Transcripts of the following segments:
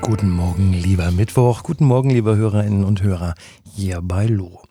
Guten Morgen, lieber Mittwoch. Guten Morgen, liebe Hörerinnen und Hörer hier bei LO.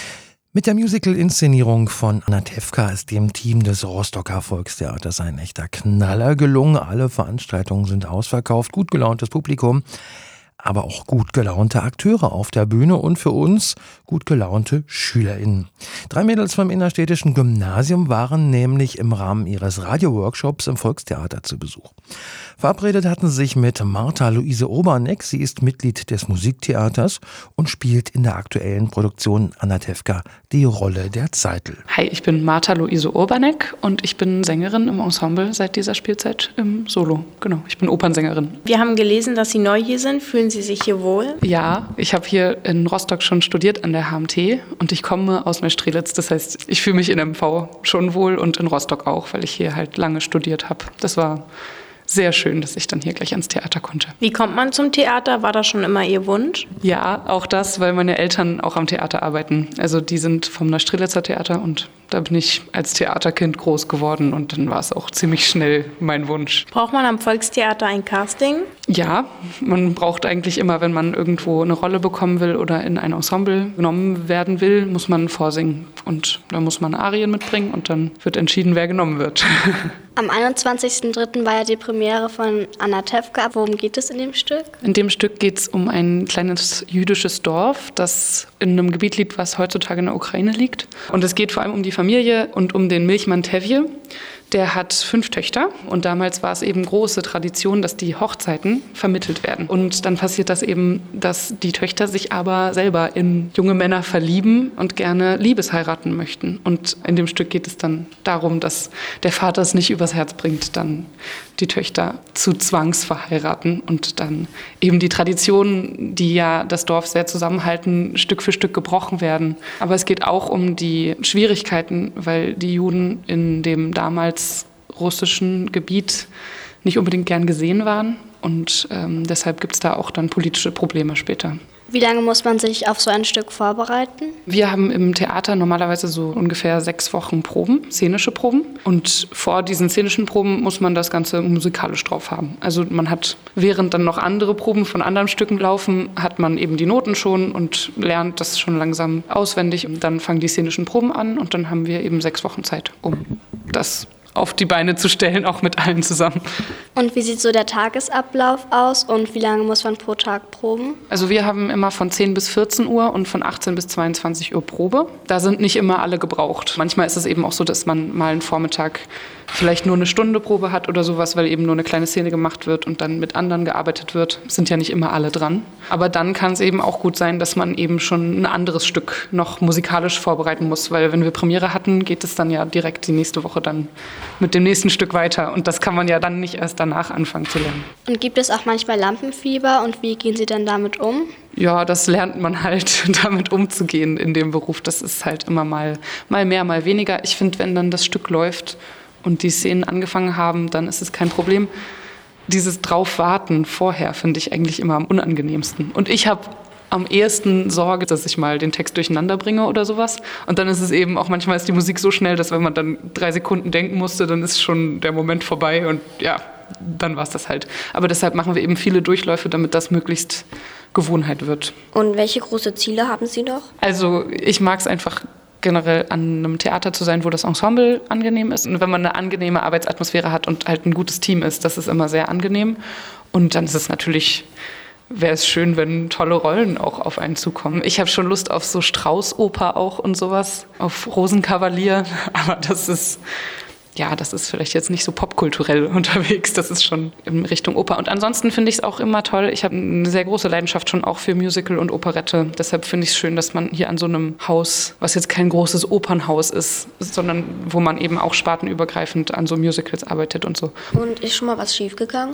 Mit der Musical-Inszenierung von Anna Tefka ist dem Team des Rostocker Volkstheaters ein echter Knaller gelungen. Alle Veranstaltungen sind ausverkauft, gut gelauntes Publikum, aber auch gut gelaunte Akteure auf der Bühne und für uns gut gelaunte SchülerInnen. 3 Mädels vom innerstädtischen Gymnasium waren nämlich im Rahmen ihres Radioworkshops im Volkstheater zu Besuch. Verabredet hatten sie sich mit Martha Luise Oberneck. Sie ist Mitglied des Musiktheaters und spielt in der aktuellen Produktion Anna Tefka die Rolle der Zeitel. Hi, ich bin Martha Luise Oberneck und ich bin Sängerin im Ensemble seit dieser Spielzeit im Solo. Genau, ich bin Opernsängerin. Wir haben gelesen, dass Sie neu hier sind. Fühlen Sie sich hier wohl? Ja, ich habe hier in Rostock schon studiert an der HMT und ich komme aus Neustrelitz. Das heißt, ich fühle mich in MV schon wohl und in Rostock auch, weil ich hier halt lange studiert habe. Das war sehr schön, dass ich dann hier gleich ans Theater konnte. Wie kommt man zum Theater? War das schon immer Ihr Wunsch? Ja, auch das, weil meine Eltern auch am Theater arbeiten. Also die sind vom Neustrelitzer Theater und da bin ich als Theaterkind groß geworden und dann war es auch ziemlich schnell mein Wunsch. Braucht man am Volkstheater ein Casting? Ja, man braucht eigentlich immer, wenn man irgendwo eine Rolle bekommen will oder in ein Ensemble genommen werden will, muss man vorsingen. Und da muss man Arien mitbringen und dann wird entschieden, wer genommen wird. Am 21.03. war ja die Premiere von Anna Tefka. Worum geht es in dem Stück? In dem Stück geht es um ein kleines jüdisches Dorf, das in einem Gebiet liegt, was heutzutage in der Ukraine liegt. Und es geht vor allem um die Familie und um den Milchmann Tevje. Der hat 5 Töchter und damals war es eben große Tradition, dass die Hochzeiten vermittelt werden. Und dann passiert das eben, dass die Töchter sich aber selber in junge Männer verlieben und gerne liebesheiraten möchten. Und in dem Stück geht es dann darum, dass der Vater es nicht übers Herz bringt, dann die Töchter zu zwangsverheiraten und dann eben die Traditionen, die ja das Dorf sehr zusammenhalten, Stück für Stück gebrochen werden. Aber es geht auch um die Schwierigkeiten, weil die Juden in dem damals russischen Gebiet nicht unbedingt gern gesehen waren und deshalb gibt es da auch dann politische Probleme später. Wie lange muss man sich auf so ein Stück vorbereiten? Wir haben im Theater normalerweise so ungefähr 6 Wochen Proben, szenische Proben. Und vor diesen szenischen Proben muss man das Ganze musikalisch drauf haben. Also man hat, während dann noch andere Proben von anderen Stücken laufen, hat man eben die Noten schon und lernt das schon langsam auswendig. Und dann fangen die szenischen Proben an und dann haben wir eben 6 Wochen Zeit, um das auf die Beine zu stellen, auch mit allen zusammen. Und wie sieht so der Tagesablauf aus und wie lange muss man pro Tag proben? Also wir haben immer von 10 bis 14 Uhr und von 18 bis 22 Uhr Probe. Da sind nicht immer alle gebraucht. Manchmal ist es eben auch so, dass man mal einen Vormittag vielleicht nur eine Stunde Probe hat oder sowas, weil eben nur eine kleine Szene gemacht wird und dann mit anderen gearbeitet wird. Es sind ja nicht immer alle dran. Aber dann kann es eben auch gut sein, dass man eben schon ein anderes Stück noch musikalisch vorbereiten muss, weil wenn wir Premiere hatten, geht es dann ja direkt die nächste Woche dann mit dem nächsten Stück weiter und das kann man ja dann nicht erst danach anfangen zu lernen. Und gibt es auch manchmal Lampenfieber und wie gehen Sie denn damit um? Ja, das lernt man halt, damit umzugehen in dem Beruf. Das ist halt immer mal mehr, mal weniger. Ich finde, wenn dann das Stück läuft und die Szenen angefangen haben, dann ist es kein Problem. Dieses Draufwarten vorher finde ich eigentlich immer am unangenehmsten. Und ich habe am ehesten Sorge, dass ich mal den Text durcheinander bringe oder sowas. Und dann ist es eben auch, manchmal ist die Musik so schnell, dass wenn man dann 3 Sekunden denken musste, dann ist schon der Moment vorbei und ja, dann war es das halt. Aber deshalb machen wir eben viele Durchläufe, damit das möglichst Gewohnheit wird. Und welche große Ziele haben Sie noch? Also ich mag es einfach generell an einem Theater zu sein, wo das Ensemble angenehm ist. Und wenn man eine angenehme Arbeitsatmosphäre hat und halt ein gutes Team ist, das ist immer sehr angenehm. Und dann ist es natürlich, wäre es schön, wenn tolle Rollen auch auf einen zukommen. Ich habe schon Lust auf so Strauß-Oper auch und sowas, auf Rosenkavalier, aber das ist vielleicht jetzt nicht so popkulturell unterwegs, das ist schon in Richtung Oper. Und ansonsten finde ich es auch immer toll, ich habe eine sehr große Leidenschaft schon auch für Musical und Operette. Deshalb finde ich es schön, dass man hier an so einem Haus, was jetzt kein großes Opernhaus ist, sondern wo man eben auch spartenübergreifend an so Musicals arbeitet und so. Und ist schon mal was schiefgegangen?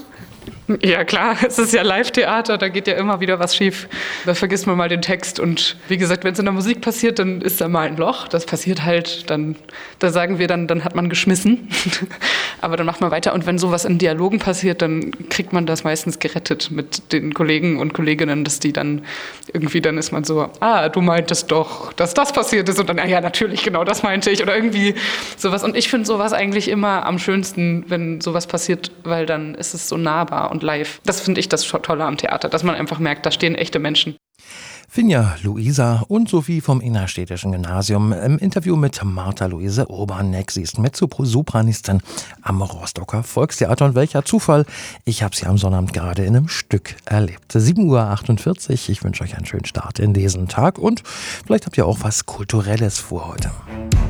Ja klar, es ist ja Live-Theater, da geht ja immer wieder was schief. Da vergisst man mal den Text und wie gesagt, wenn es in der Musik passiert, dann ist da mal ein Loch. Das passiert halt, da sagen wir dann hat man geschmissen. Aber dann macht man weiter und wenn sowas in Dialogen passiert, dann kriegt man das meistens gerettet mit den Kollegen und Kolleginnen, dass die dann irgendwie, dann ist man so, du meintest doch, dass das passiert ist und dann, ja, natürlich, genau das meinte ich oder irgendwie sowas. Und ich finde sowas eigentlich immer am schönsten, wenn sowas passiert, weil dann ist es so nahbar und live. Das finde ich das Tolle am Theater, dass man einfach merkt, da stehen echte Menschen. Finja, Luisa und Sophie vom Innerstädtischen Gymnasium im Interview mit Martha-Luise Urbanek. Sie ist Mezzosopranistin am Rostocker Volkstheater. Und welcher Zufall, ich habe sie am Sonnabend gerade in einem Stück erlebt. 7:48 Uhr. Ich wünsche euch einen schönen Start in diesen Tag und vielleicht habt ihr auch was Kulturelles vor heute.